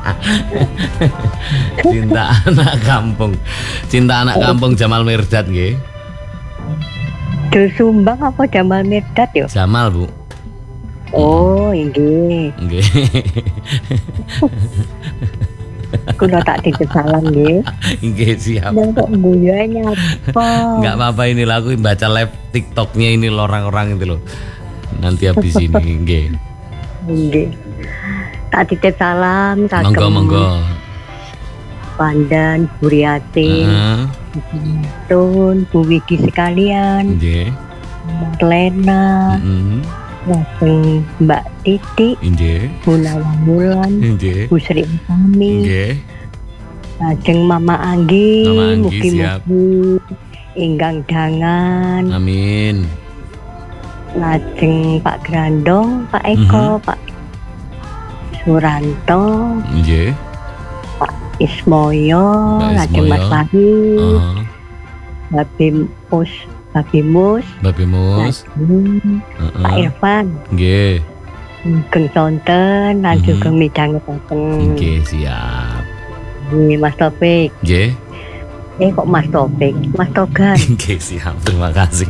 Cinta anak kampung Jamal Mirdad nggih. Dul Sumbang apa Jamal Mirdad yo? Jamal, Bu. Oh, nggih. Nggih. Kulo tak titip salam nggih. Nggih, siap. Nang kok guyanya apa? Enggak apa-apa, ini aku baca live TikToknya ini orang-orang itu loh. Nanti habis ini nggih. Nggih. Tak titip salam kagem. Monggo. Pandan, Buriati, Tun, Bu Wiki sekalian, nggih. Marlena, lajeng Mbak Titi, nggih. Bu Nawamulan, Nggih. Bu Sri Utami, Nggih. lajeng Mama Anggi, siap. mugi-mugi ingkang dangan. Amin. Lajeng Pak Grandong, Pak Eko, Pak Suranto, Nggih. Pak Ismoyo, lajeng Mas Wahid, Babi Mus, Pak Irfan, nggih. Geng Sonten, lan juga midhangetaken. Nggih, siap. Nggih, Mas Taufik. Nggih. Kok Mas Taufik? Mas Togan. Nggih, siap. Terima kasih.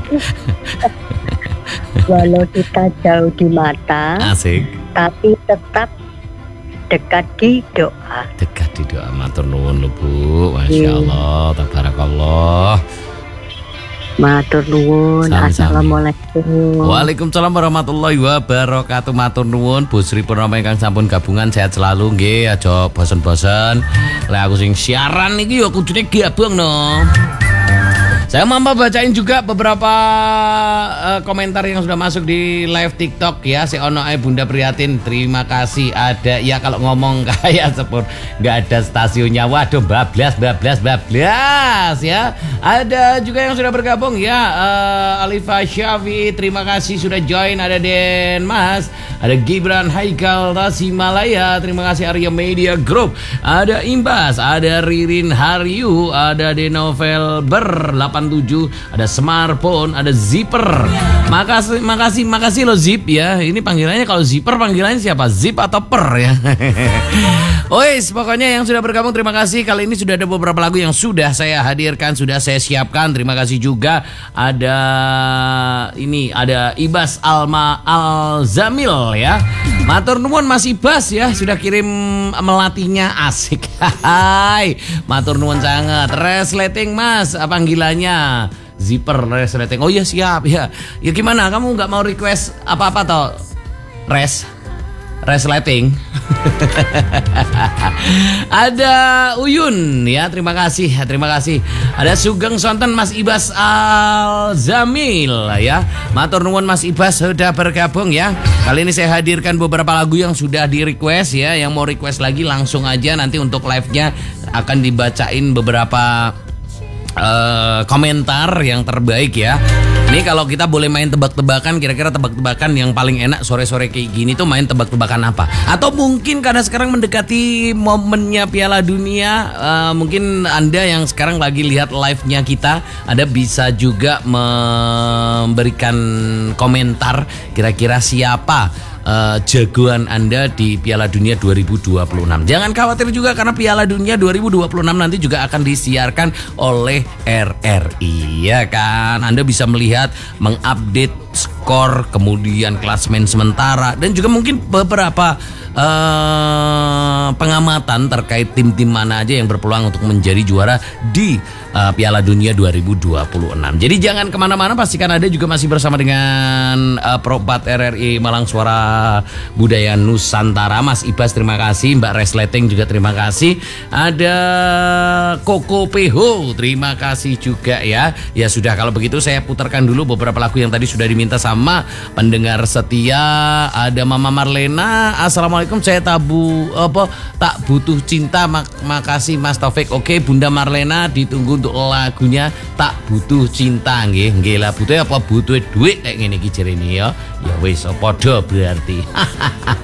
Walau kita jauh di mata, Asik. tapi tetap dekat di doa. Dekat di doa, matur nuwun lho Bu. Masya Allah, tabarakallah. Matur nuwun. Assalamualaikum. Waalaikumsalam warahmatullahi wabarakatuh. Matur nuwun Bu Sri Purnomo ingkang sampun gabungan, sehat selalu nggih, aja bosen-bosen. Lek aku sing siaran iki ya kudune gabung no. Saya mampu bacain juga beberapa komentar yang sudah masuk di live TikTok ya. Si Ono Bunda Prihatin, terima kasih. Ada ya, kalau ngomong kayak sepur nggak ada stasiunnya. Waduh, bablas ya. Ada juga yang sudah bergabung ya. Alifa Syafi, terima kasih sudah join. Ada Den Mas, ada Gibran Haikal Tasikmalaya, terima kasih. Arya Media Group, ada Imbas, ada Ririn Haryu, ada Denovel Ber 87, ada Smartphone, ada Zipper. Makasih lo Zip ya. Ini panggilannya, kalau Zipper panggilannya siapa? Zip atau Per ya. Ois, pokoknya yang sudah bergabung terima kasih. Kali ini sudah ada beberapa lagu yang sudah saya hadirkan, sudah saya siapkan. Terima kasih juga. Ada ini, ada Ibas Alma Alzamil ya. Matur nuwun Mas Ibas ya, sudah kirim melatihnya, asik. Hai, matur nuwun sangat. Resleting Mas, panggilannya Zipper resleting. Oh iya, siap ya. Ya gimana, kamu nggak mau request apa-apa toh? Resleting. Ada Uyun ya, terima kasih. Ada Sugeng Sonten Mas Ibas Alzamil ya. Matur nuwun Mas Ibas sudah bergabung ya. Kali ini saya hadirkan beberapa lagu yang sudah di request ya. Yang mau request lagi langsung aja, nanti untuk live-nya akan dibacain beberapa komentar yang terbaik ya. Ini kalau kita boleh main tebak-tebakan, kira-kira tebak-tebakan yang paling enak sore-sore kayak gini tuh main tebak-tebakan apa? Atau mungkin karena sekarang mendekati momennya Piala Dunia, mungkin Anda yang sekarang lagi lihat live-nya kita, Anda bisa juga memberikan komentar kira-kira siapa jagoan Anda di Piala Dunia 2026. Jangan khawatir juga, karena Piala Dunia 2026 nanti juga akan disiarkan oleh RRI ya kan. Anda bisa melihat, mengupdate skor, kemudian klasemen sementara, dan juga mungkin beberapa pengamatan terkait tim-tim mana aja yang berpeluang untuk menjadi juara di Piala Dunia 2026. Jadi jangan kemana-mana, pastikan Anda juga masih bersama dengan Pro 4 RRI Malang, Suara Budaya Nusantara. Mas Ibas terima kasih, Mbak Resleting juga terima kasih, ada Koko Peho terima kasih juga ya. Ya sudah, kalau begitu saya putarkan dulu beberapa lagu yang tadi sudah diminta sama pendengar setia. Ada Mama Marlena, assalamualaikum, saya tak butuh cinta. Makasih Mas Taufik. Oke Bunda Marlena, ditunggu untuk lagunya Tak Butuh Cinta. Nggih lah, butuh apa? Butuh duit kayak ngene iki jarene ya. Ya wis padha berarti.